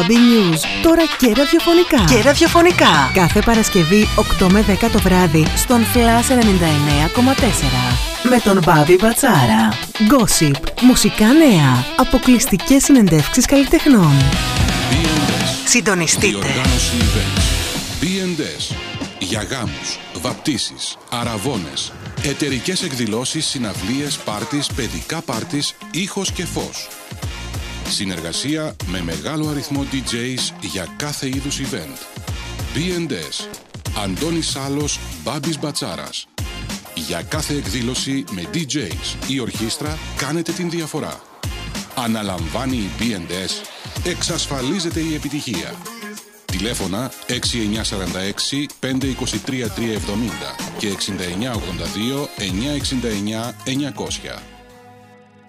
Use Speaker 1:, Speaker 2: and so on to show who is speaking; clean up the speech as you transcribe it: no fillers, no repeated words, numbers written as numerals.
Speaker 1: News, τώρα και ραδιοφωνικά. Κάθε Παρασκευή 8 με 10 το βράδυ στον Flash 99,4. Με τον Μπάμπη Μπατσάρα. Gossip, μουσικά νέα, αποκλειστικές συνεντεύξεις καλλιτεχνών. Συντονιστείτε.
Speaker 2: Διοργάνωση events. B&S. Για γάμους, βαπτίσεις, αραβώνες, εταιρικές εκδηλώσεις, συναυλίες, πάρτις, παιδικά πάρτις, ήχος και φως. Συνεργασία με μεγάλο αριθμό DJs για κάθε είδους event. B&S. Αντώνης Σάλος, Μπάμπης Μπατσάρας. Για κάθε εκδήλωση με DJs ή ορχήστρα κάνετε την διαφορά. Αναλαμβάνει η B&S. Εξασφαλίζεται η επιτυχία. Τηλέφωνα 6946 523 370 και 6982 969 900.